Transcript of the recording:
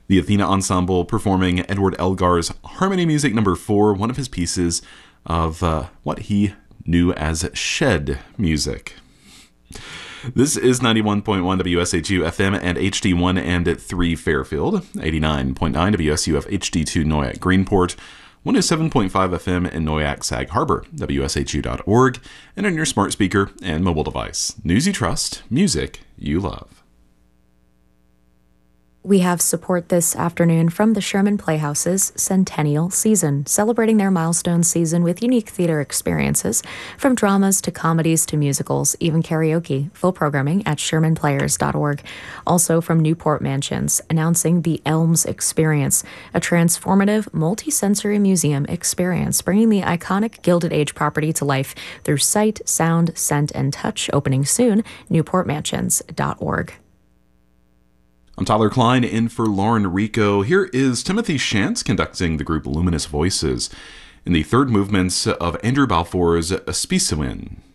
The Athena Ensemble performing Edward Elgar's Harmony Music No. 4, one of his pieces of what he knew as shed music. This is 91.1 WSHU FM and HD1 and 3 Fairfield, 89.9 WSUF HD2 Noyak Greenport, 107.5 FM in Noyak Sag Harbor, WSHU.org, and on your smart speaker and mobile device. News you trust, music you love. We have support this afternoon from the Sherman Playhouse's Centennial Season, celebrating their milestone season with unique theater experiences, from dramas to comedies to musicals, even karaoke. Full programming at shermanplayers.org. Also from Newport Mansions, announcing the Elms Experience, a transformative, multi-sensory museum experience, bringing the iconic Gilded Age property to life through sight, sound, scent, and touch. Opening soon, newportmansions.org. I'm Tyler Klein, in for Lauren Rico. Here is Timothy Shantz conducting the group Luminous Voices in the third movements of Andrew Balfour's Spisuin.